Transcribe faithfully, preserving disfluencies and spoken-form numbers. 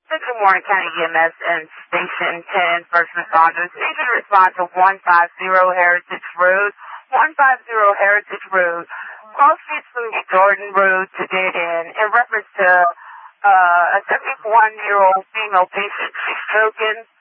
Central Warren County E M S and Station ten first responders. You can respond to one fifty Heritage Road. one fifty Heritage Road. Cross Street Louis Jordan Road to get in in reference to uh, a seventy-one-year-old female patient. She's choking.